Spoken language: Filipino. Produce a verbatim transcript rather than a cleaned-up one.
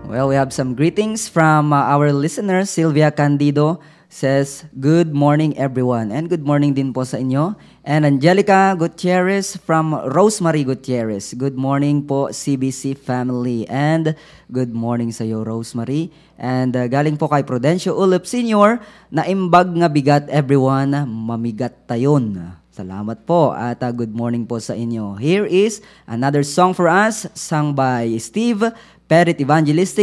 Well, we have some greetings from uh, our listener. Sylvia Candido says, good morning everyone. And good morning din po sa inyo. And Angelica Gutierrez from Rosemary Gutierrez. Good morning po C B C family. And good morning sa iyo Rosemary. And uh, galing po kay Prudencio Ulip Senior na imbag nga bigat everyone, mamigat tayon. Salamat po at uh, good morning po sa inyo. Here is another song for us sung by Steve Perit Evangelistic